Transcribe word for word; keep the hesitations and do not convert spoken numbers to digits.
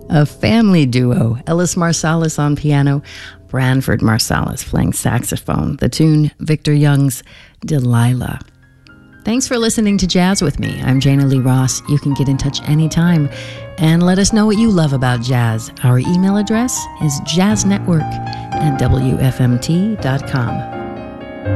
A family duo, Ellis Marsalis on piano, Branford Marsalis playing saxophone. The tune, Victor Young's Delilah. Thanks for listening to Jazz with me. I'm Jana Lee Ross. You can get in touch anytime and let us know what you love about jazz. Our email address is jazznetwork at w f m t dot com.